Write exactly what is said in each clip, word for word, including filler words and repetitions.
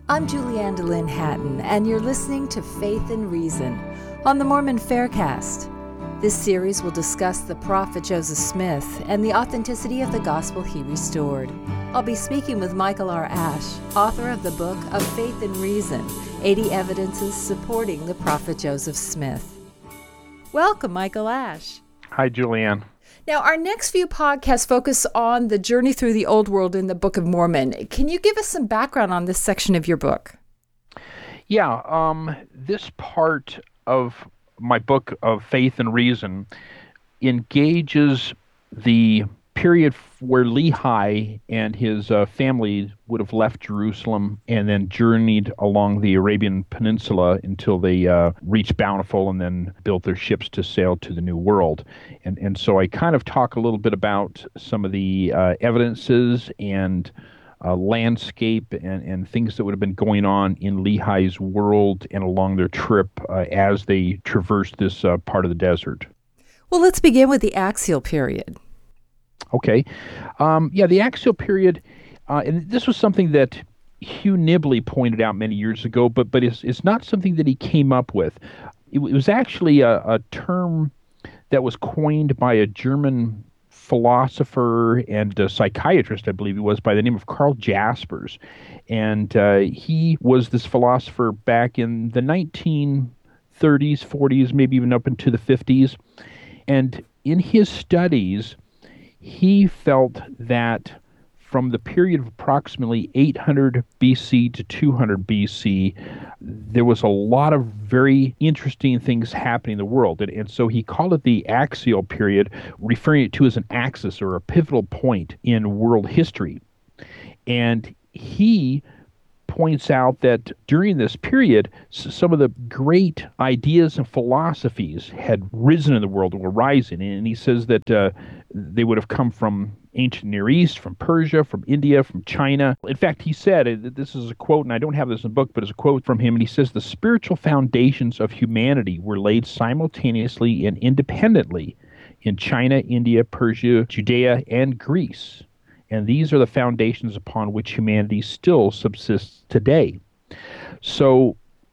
I'm Julianne DeLynn Hatton, and you're listening to Faith and Reason on the Mormon Faircast. This series will discuss the prophet Joseph Smith and the authenticity of the gospel he restored. I'll be speaking with Michael R. Ash, author of the book of Faith and Reason, eighty Evidences Supporting the Prophet Joseph Smith. Welcome, Michael Ash. Hi, Julianne. Now, our next few podcasts focus on the journey through the Old World in the Book of Mormon. Can you give us some background on this section of your book? Yeah, um, this part of my book of Faith and Reason engages the period where Lehi and his uh, family would have left Jerusalem and then journeyed along the Arabian Peninsula until they uh, reached Bountiful and then built their ships to sail to the New World. And and so I kind of talk a little bit about some of the uh, evidences and uh, landscape and, and things that would have been going on in Lehi's world and along their trip uh, as they traversed this uh, part of the desert. Well, let's begin with the axial period. Okay. Um, yeah, the axial period, uh, and this was something that Hugh Nibley pointed out many years ago, but but it's, it's not something that he came up with. It, it was actually a, a term that was coined by a German philosopher and a psychiatrist, I believe he was, by the name of Karl Jaspers. And uh, he was this philosopher back in the nineteen thirties, forties, maybe even up into the fifties. And in his studies, he felt that from the period of approximately eight hundred B C to two hundred B C, there was a lot of very interesting things happening in the world. And, and so he called it the axial period, referring it to as an axis or a pivotal point in world history. And he points out that during this period, some of the great ideas and philosophies had risen in the world, or were rising. And he says that uh, they would have come from ancient Near East, from Persia, from India, from China. In fact, he said, this is a quote, and I don't have this in the book, but it's a quote from him, and he says, the spiritual foundations of humanity were laid simultaneously and independently in China, India, Persia, Judea, and Greece. And these are the foundations upon which humanity still subsists today. So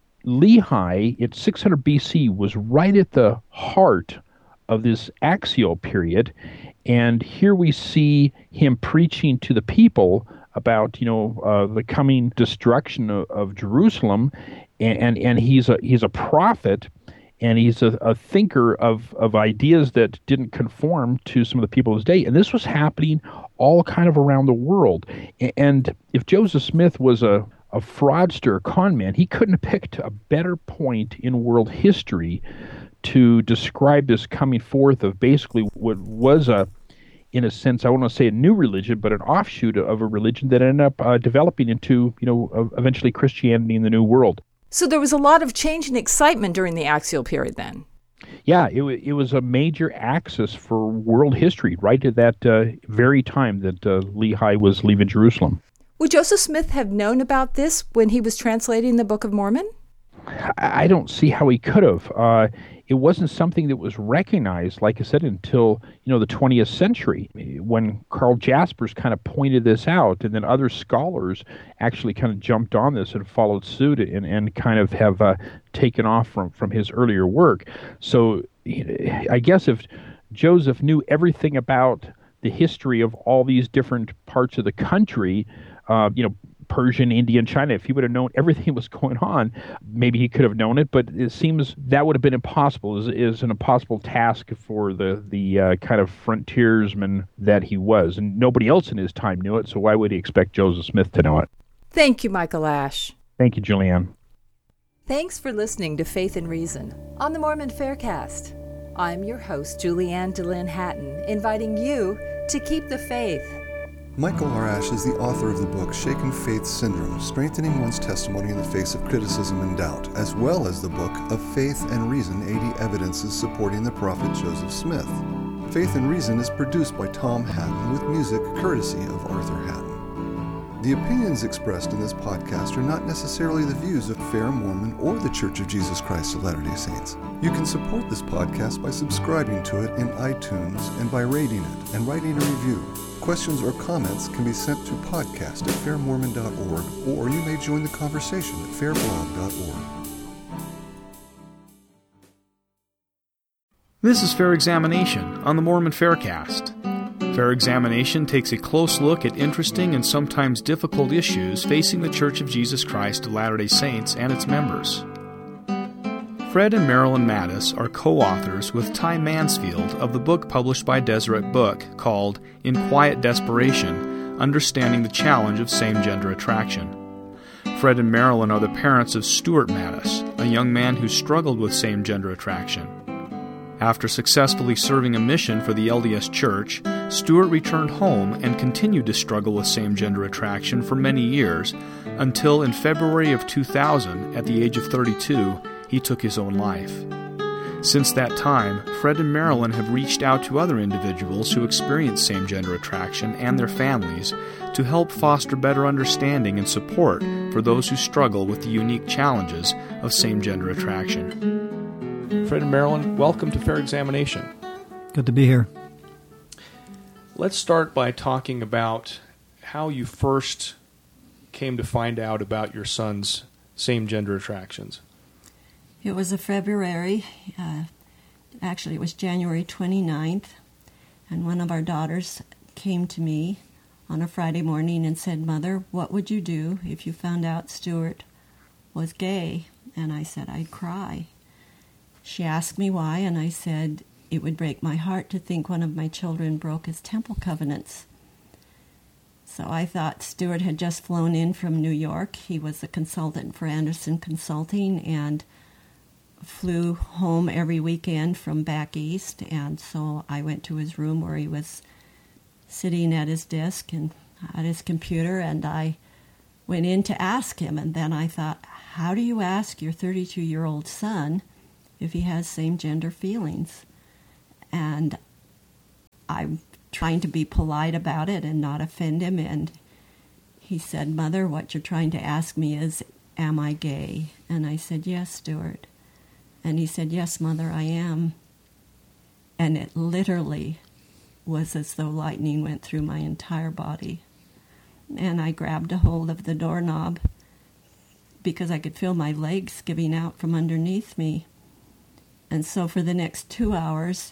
Lehi, at six hundred B C, was right at the heart of this axial period. And here we see him preaching to the people about, you know, uh, the coming destruction of, of Jerusalem. And, and, and he's a he's a prophet. And he's a, a thinker of, of ideas that didn't conform to some of the people of his day. And this was happening all kind of around the world. And if Joseph Smith was a, a fraudster, a con man, he couldn't have picked a better point in world history to describe this coming forth of basically what was a, in a sense, I want to say a new religion, but an offshoot of a religion that ended up uh, developing into, you know, eventually Christianity in the New World. So there was a lot of change and excitement during the axial period then. Yeah, it, it was a major axis for world history right at that uh, very time that uh, Lehi was leaving Jerusalem. Would Joseph Smith have known about this when he was translating the Book of Mormon? I don't see how he could have. Uh, it wasn't something that was recognized, like I said, until, you know, the twentieth century, when Karl Jaspers kind of pointed this out, and then other scholars actually kind of jumped on this and followed suit and, and kind of have uh, taken off from, from his earlier work. So I guess if Joseph knew everything about the history of all these different parts of the country, uh, you know, Persian, Indian, China, if he would have known everything that was going on, maybe he could have known it, but it seems that would have been impossible, is, is an impossible task for the, the uh, kind of frontiersman that he was. And nobody else in his time knew it, so why would he expect Joseph Smith to know it? Thank you, Michael Ash. Thank you, Julianne. Thanks for listening to Faith and Reason on the Mormon Faircast. I'm your host, Julianne DeLynn Hatton, inviting you to keep the faith. Michael R. Ash is the author of the book Shaken Faith Syndrome, Strengthening One's Testimony in the Face of Criticism and Doubt, as well as the book of Faith and Reason, eighty Evidences Supporting the Prophet Joseph Smith. Faith and Reason is produced by Tom Hatton with music courtesy of Arthur Hatton. The opinions expressed in this podcast are not necessarily the views of Fair Mormon or the Church of Jesus Christ of Latter-day Saints. You can support this podcast by subscribing to it in iTunes and by rating it and writing a review. Questions or comments can be sent to podcast at fair mormon dot org, or you may join the conversation at fair blog dot org. This is Fair Examination on the Mormon Faircast. Fair Examination takes a close look at interesting and sometimes difficult issues facing the Church of Jesus Christ of Latter-day Saints and its members. Fred and Marilyn Mattis are co-authors with Ty Mansfield of the book published by Deseret Book called In Quiet Desperation, Understanding the Challenge of Same-Gender Attraction. Fred and Marilyn are the parents of Stuart Mattis, a young man who struggled with same-gender attraction. After successfully serving a mission for the L D S Church, Stuart returned home and continued to struggle with same-gender attraction for many years, until in February of two thousand, at the age of thirty-two, he took his own life. Since that time, Fred and Marilyn have reached out to other individuals who experience same-gender attraction and their families to help foster better understanding and support for those who struggle with the unique challenges of same-gender attraction. Fred and Marilyn, welcome to Fair Examination. Good to be here. Let's start by talking about how you first came to find out about your son's same-gender attractions. It was a February, uh, actually it was January twenty-ninth, and one of our daughters came to me on a Friday morning and said, "Mother, what would you do if you found out Stuart was gay?" And I said, "I'd cry." She asked me why, and I said, "It would break my heart to think one of my children broke his temple covenants." So I thought Stuart had just flown in from New York. He was a consultant for Anderson Consulting and flew home every weekend from back east. And so I went to his room where he was sitting at his desk and at his computer, and I went in to ask him. And then I thought, how do you ask your thirty-two-year-old son if he has same-gender feelings? And I'm trying to be polite about it and not offend him, and he said, "Mother, what you're trying to ask me is, am I gay?" And I said, "Yes, Stuart." And he said, "Yes, Mother, I am." And it literally was as though lightning went through my entire body. And I grabbed a hold of the doorknob because I could feel my legs giving out from underneath me. And so for the next two hours,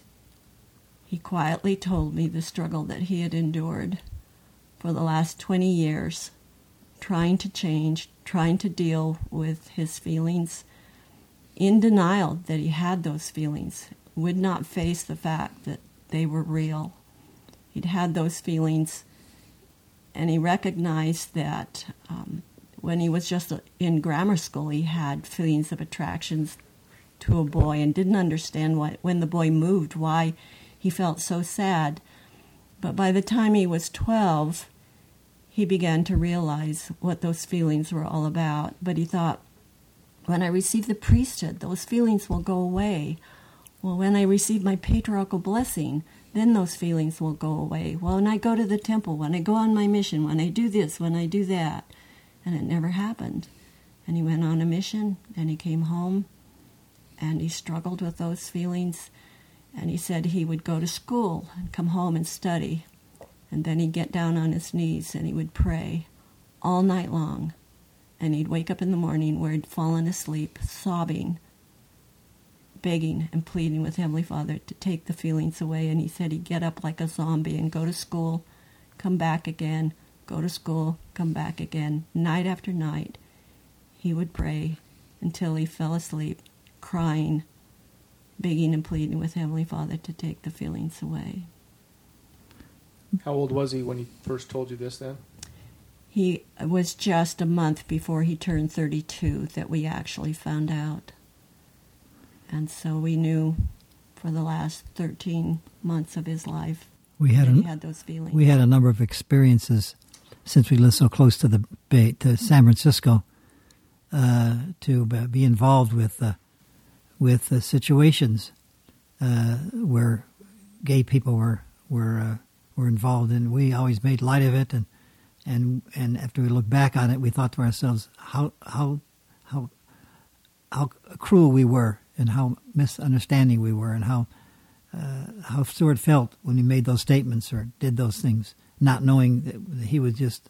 he quietly told me the struggle that he had endured for the last twenty years, trying to change, trying to deal with his feelings, in denial that he had those feelings, would not face the fact that they were real. He'd had those feelings, and he recognized that um, when he was just in grammar school, he had feelings of attractions to a boy and didn't understand why, when the boy moved, why he felt so sad. But by the time he was twelve, he began to realize what those feelings were all about. But he thought, when I receive the priesthood, those feelings will go away. Well, when I receive my patriarchal blessing, then those feelings will go away. Well, when I go to the temple, when I go on my mission, when I do this, when I do that. And it never happened. And he went on a mission, and he came home, and he struggled with those feelings, and he said he would go to school and come home and study, and then he'd get down on his knees and he would pray all night long, and he'd wake up in the morning where he'd fallen asleep, sobbing, begging and pleading with Heavenly Father to take the feelings away. And he said he'd get up like a zombie and go to school, come back again, go to school, come back again. Night after night, he would pray until he fell asleep, crying, begging and pleading with Heavenly Father to take the feelings away. How old was he when he first told you this then? He was just a month before he turned thirty-two that we actually found out. And so we knew for the last thirteen months of his life we had that a, he had those feelings. We had a number of experiences since we lived so close to the Bay, to San Francisco, uh, to be involved with uh, with uh, situations uh, where gay people were were uh, were involved, and we always made light of it and And and after we looked back on it, we thought to ourselves how how how how cruel we were, and how misunderstanding we were, and how uh, how Stuart felt when he made those statements or did those things, not knowing that he was just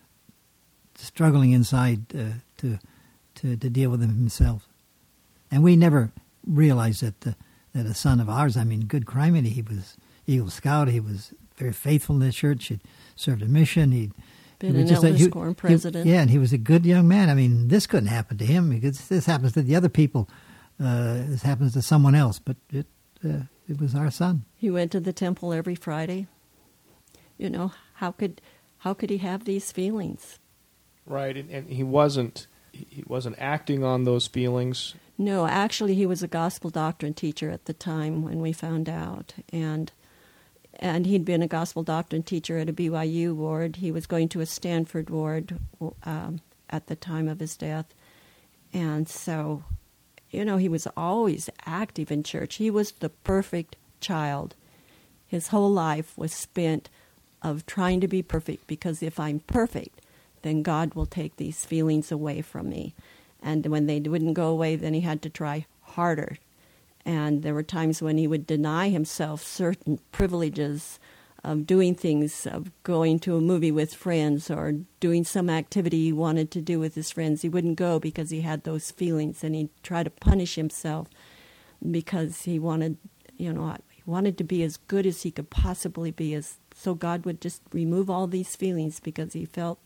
struggling inside uh, to to to deal with them himself. And we never realized that uh, that a son of ours, I mean, good criminy, he was Eagle Scout, he was very faithful in the church, he'd served a mission, he'd been he an just elder a, he, scorn president. He, yeah, and he was a good young man. I mean, this couldn't happen to him because this happens to the other people. Uh, this happens to someone else, but it uh, it was our son. He went to the temple every Friday. You know, how could how could he have these feelings? Right, and, and he wasn't he wasn't acting on those feelings. No, actually, he was a gospel doctrine teacher at the time when we found out, and and he'd been a gospel doctrine teacher at a B Y U ward. He was going to a Stanford ward um, at the time of his death, and so, you know, he was always active in church. He was the perfect child. His whole life was spent of trying to be perfect, because if I'm perfect, then God will take these feelings away from me. And when they wouldn't go away, then he had to try harder. And there were times when he would deny himself certain privileges of doing things, of going to a movie with friends or doing some activity he wanted to do with his friends. He wouldn't go because he had those feelings, and he'd try to punish himself because he wanted, you know, he wanted to be as good as he could possibly be, as so God would just remove all these feelings because he felt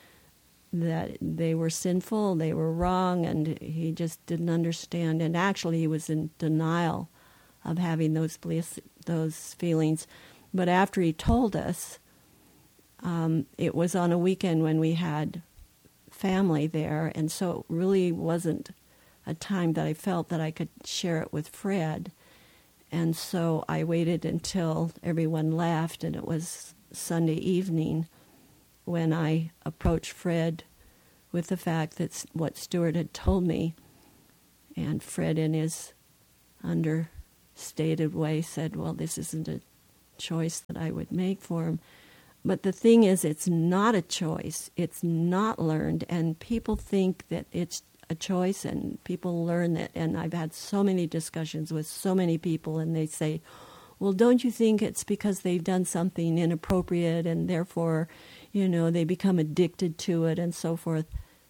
that they were sinful, they were wrong, and he just didn't understand. And actually, he was in denial of having those bliss, those feelings. But after he told us, um, it was on a weekend when we had family there, and so it really wasn't a time that I felt that I could share it with Fred. And so I waited until everyone left, and it was Sunday evening when I approached Fred with the fact that what Stuart had told me. And Fred, in his understated way, said, well, this isn't a choice that I would make for him. But the thing is, it's not a choice. It's not learned. And people think that it's a choice, and people learn that. And I've had so many discussions with so many people, and they say, well, don't you think it's because they've done something inappropriate and therefore, you know, they become addicted to it and so forth?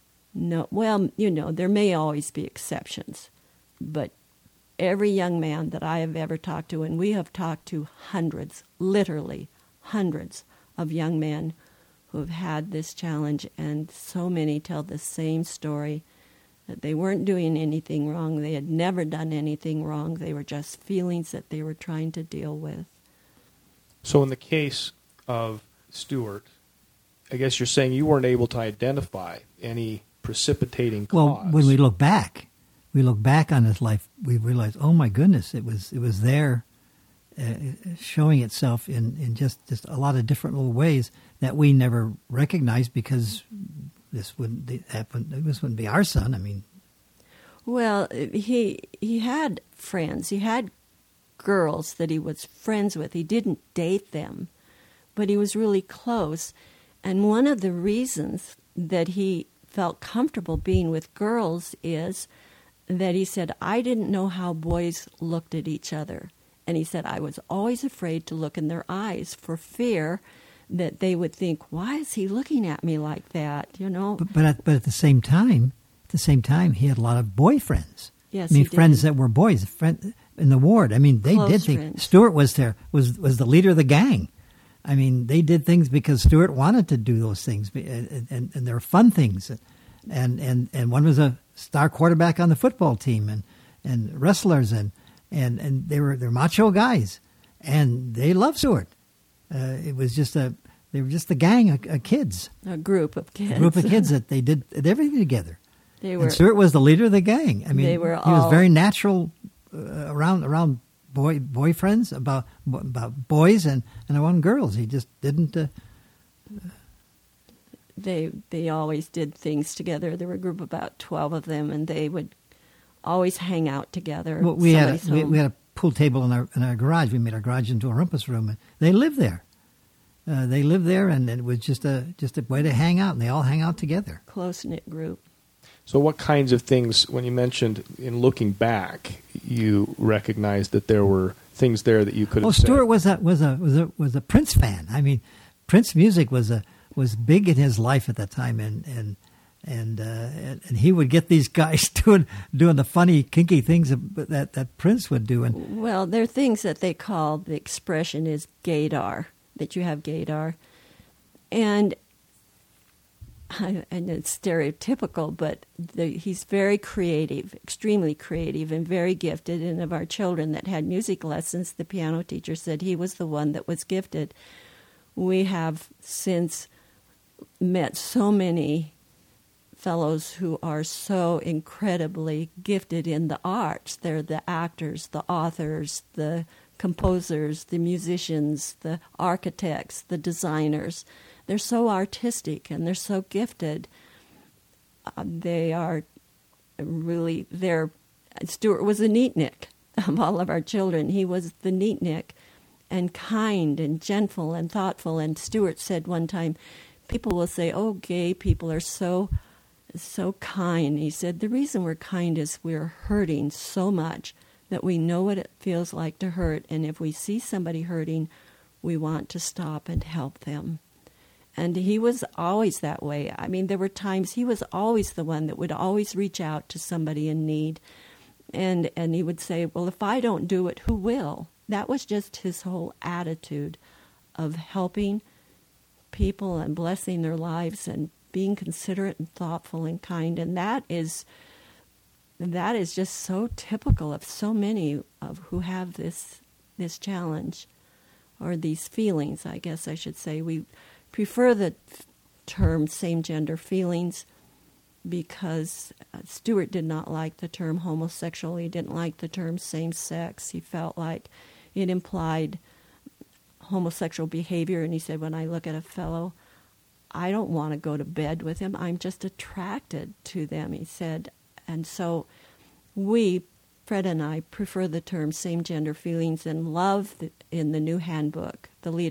No, well, you know, there may always be exceptions, but every young man that I have ever talked to, and we have talked to hundreds, literally hundreds of young men who have had this challenge, and so many tell the same story, that they weren't doing anything wrong, they had never done anything wrong, they were just feelings that they were trying to deal with. So in the case of Stuart, I guess you're saying you weren't able to identify any precipitating cause. Well, when we look back, we look back on his life, we realize, oh my goodness, it was it was there, uh, showing itself in, in just, just a lot of different little ways that we never recognized, because this wouldn't happen. This wouldn't be our son. I mean, well, he he had friends. He had girls that he was friends with. He didn't date them, but he was really close. And one of the reasons that he felt comfortable being with girls is that he said, I didn't know how boys looked at each other. And he said, I was always afraid to look in their eyes for fear that they would think, why is he looking at me like that, you know? But but at, but at the same time, at the same time, he had a lot of boyfriends. Yes, I mean, he did. friends that were boys, friend in the ward. I mean, they Close did things. friends. Stuart was there, was was the leader of the gang. I mean, they did things because Stuart wanted to do those things, and and, and they were fun things. And and and one was a star quarterback on the football team, and and wrestlers, and and and they were they're macho guys, and they loved Stuart. Uh, it was just a they were just a gang of, of kids, A group of kids. a group of kids that they did, did everything together. They were. And Stuart was the leader of the gang. I mean, They were he was all- very natural uh, around around boy boyfriends about about boys and and around girls. He just didn't. Uh, They they always did things together. There were a group of about twelve of them, and they would always hang out together. well, we had Somebody's a, we, home. we had a pool table in our in our garage. We made our garage into a rumpus room, and they lived there. uh, they lived there, and it was just a just a way to hang out, and they all hang out together. Close-knit group. So what kinds of things, when you mentioned in looking back, you recognized that there were things there that you could have Oh, said? Stuart was a was a was a was a Prince fan. I mean, Prince music was a was big in his life at that time, and and and uh, and, and he would get these guys doing doing the funny, kinky things that that Prince would do. And Well, there are things that they call, the expression is gaydar, that you have gaydar. And and it's stereotypical, but the, he's very creative, extremely creative, and very gifted. And of our children that had music lessons, the piano teacher said he was the one that was gifted. We have since met so many fellows who are so incredibly gifted in the arts. They're the actors, the authors, the composers, the musicians, the architects, the designers. They're so artistic and they're so gifted. Uh, they are really, they're, Stuart was a neatnik of all of our children. He was the neatnik and kind and gentle and thoughtful. And Stuart said one time, people will say, oh, gay people are so, so kind. He said, the reason we're kind is we're hurting so much that we know what it feels like to hurt. And if we see somebody hurting, we want to stop and help them. And he was always that way. I mean, there were times he was always the one that would always reach out to somebody in need. And and he would say, well, if I don't do it, who will? That was just his whole attitude of helping people and blessing their lives and being considerate and thoughtful and kind. And that is that is just so typical of so many of who have this this challenge, or these feelings, I guess I should say. We prefer the term same-gender feelings because Stuart did not like the term homosexual. He didn't like the term same-sex. He felt like it implied homosexual behavior, and he said, when I look at a fellow, I don't want to go to bed with him. I'm just attracted to them, he said. And so we, Fred and I, prefer the term same-gender feelings and love the, in the new handbook, the leader